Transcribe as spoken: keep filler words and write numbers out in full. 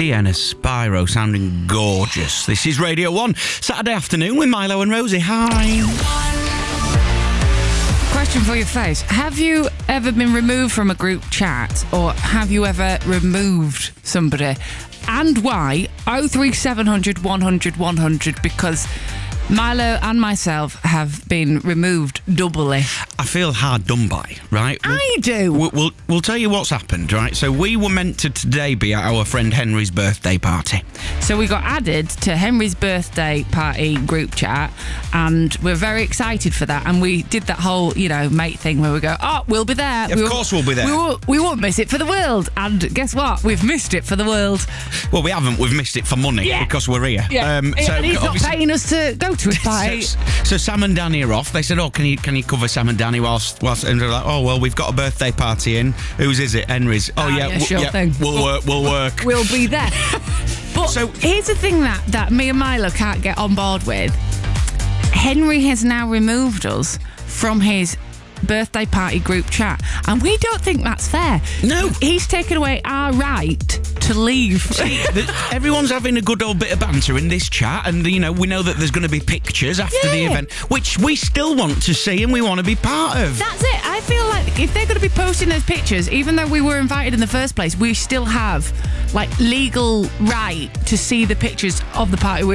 Sienna Spyro sounding gorgeous. This is Radio one, Saturday afternoon with Milo and Rosie. Hi. Question for your face. Have you ever been removed from a group chat, or have you ever removed somebody? And why? oh three seven hundred one hundred one hundred, because Milo and myself have been removed doubly. I feel hard done by, right? I do. We'll, we'll, we'll tell you what's happened, right? So we were meant to today be at our friend Henry's birthday party. So we got added to Henry's birthday party group chat, and we're very excited for that. And we did that whole, you know, mate thing where we go, oh, we'll be there. Of we course we'll be there. We won't, we won't miss it for the world. And guess what? We've missed it for the world. Well, we haven't. We've missed it for money Yeah. because we're here. Yeah. Um, so and he's not obviously- paying us to go to his party. So, so Sam and Danny are off. They said, oh, can you can you cover Sam and Danny whilst... whilst and they're like, oh, well, we've got a birthday party in. Whose is it? Henry's. Oh, Ah, yeah, yeah, w- sure yeah, thing. we'll work, we'll work. We'll be there. But So- here's the thing that, that me and Milo can't get on board with. Henry has now removed us from his birthday party group chat, and we don't think that's fair. No. He's taken away our right to leave. The- Everyone's having a good old bit of banter in this chat, and you know we know that there's going to be pictures after the Yeah. event, which we still want to see and we want to be part of. That's it. I feel like if they're going to be posting those pictures, even though we were invited in the first place, we still have like legal right to see the pictures of the party